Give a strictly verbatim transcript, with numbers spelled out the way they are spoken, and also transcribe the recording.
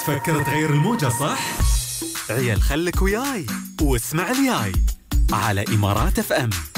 تفكر تغير الموجة صح؟ عيال خلك وياي واسمع لياي على إمارات اف ام.